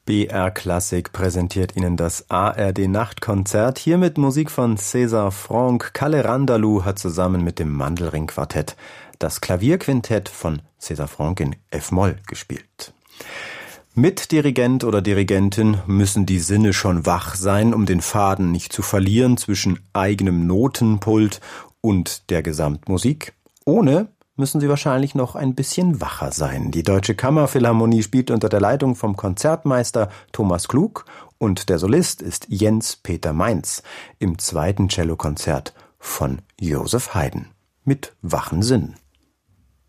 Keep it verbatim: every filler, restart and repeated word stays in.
B R Klassik präsentiert Ihnen das A R D-Nachtkonzert, hier mit Musik von César Franck. Kalle Randalou hat zusammen mit dem Mandelring-Quartett das Klavierquintett von César Franck in F-Moll gespielt. Mit Dirigent oder Dirigentin müssen die Sinne schon wach sein, um den Faden nicht zu verlieren zwischen eigenem Notenpult und der Gesamtmusik. Ohne müssen sie wahrscheinlich noch ein bisschen wacher sein. Die Deutsche Kammerphilharmonie spielt unter der Leitung vom Konzertmeister Thomas Klug und der Solist ist Jens Peter Mainz im zweiten Cellokonzert von Joseph Haydn mit wachen Sinnen.